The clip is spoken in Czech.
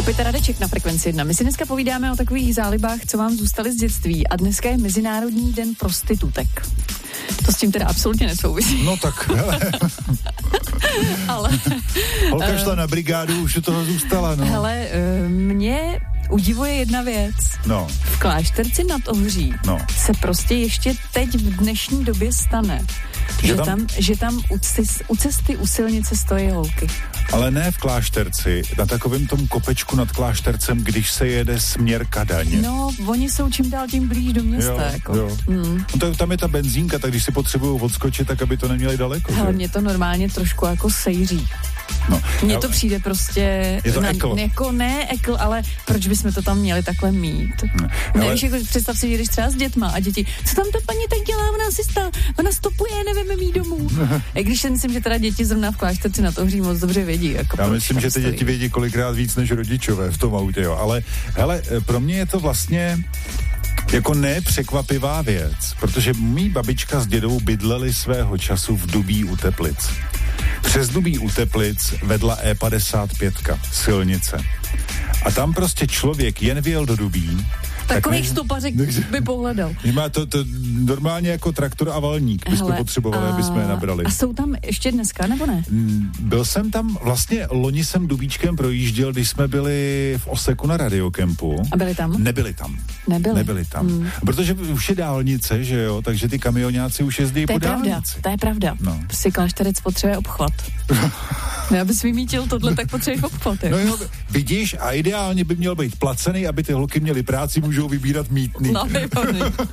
Opět Radeček na Frekvenci 1. My si dneska povídáme o takových zálibách, co vám zůstaly z dětství. A dneska je Mezinárodní den prostitutek. To s tím teda absolutně nesouvisí. No tak, hele. Ale... Holka šla na brigádu, už u toho zůstala, no. Hele, mě udivuje jedna věc. No. V Klášterci nad Ohří se prostě ještě teď v dnešní době stane, že tam u cesty u silnice stojí holky. Ale ne v Klášterci, na takovém tom kopečku nad Kláštercem, když se jede směr Kadaň. No, oni jsou čím dál tím blíž do města. Jo. No, tam je ta benzínka, tak když si potřebují odskočit, tak aby to neměli daleko. Hele, mě to normálně trošku jako sejří. No, mně to přijde prostě... Je to ekl. Jako ne ekl, ale proč bychom to tam měli takhle mít? Nevíš, jako představ si, že jdeš třeba s dětma a děti, co tam to paní tak dělá, ona stopuje, nevíme mít domů. Když si myslím, že teda děti zrovna v Klášterci nad Ohří moc dobře vědí. Jako já myslím, že ty děti vědí kolikrát víc než rodičové v tom autě, jo. Ale hele, pro mě je to vlastně jako nepřekvapivá věc, protože mý babička s dědou bydleli svého času v Dubí u Teplic. Přes Dubí u Teplic vedla E55, silnice. A tam prostě člověk jen vyjel do Dubí. Takových stopařek by pohledal. Má to normálně jako traktor a valník bychom potřebovali, aby jsme je nabrali. A jsou tam ještě dneska, nebo ne? Byl jsem tam, vlastně loni jsem Dubíčkem projížděl, když jsme byli v Oseku na radiokempu. A byli tam? Nebyli tam. Nebyli tam. Protože už je dálnice, že jo, takže ty kamionáci už jezdí po dálnici. To je pravda. No. Prostě Klášterec potřebuje obchvat. No, abys vymítil tohle, tak potřebuješ obchvat. No jo, vidíš, a ideálně by měl být placený, aby ty holky měly práci, můžou vybírat mýtný. No, výborný.